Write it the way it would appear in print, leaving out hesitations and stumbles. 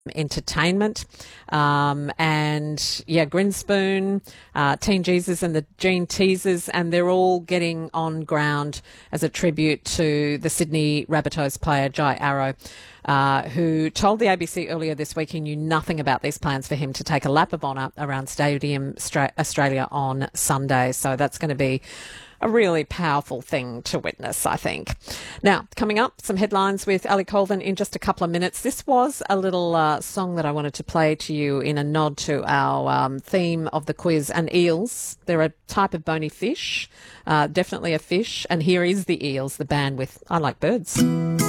Entertainment. And yeah, Grinspoon, Teen Jesus and the Gene Teasers, and they're all getting on ground as a tribute to the Sydney Rabbitohs player Jai Arrow, who told the ABC earlier this week he knew nothing about these plans for him to take a lap of honour around Stadium Australia on Sunday. So that's going to be a really powerful thing to witness, I think. Now, coming up, some headlines with Ali Colvin in just a couple of minutes. This was a little song that I wanted to play to you in a nod to our theme of the quiz. And eels, they're a type of bony fish, definitely a fish. And here is the Eels, the band with I Like Birds.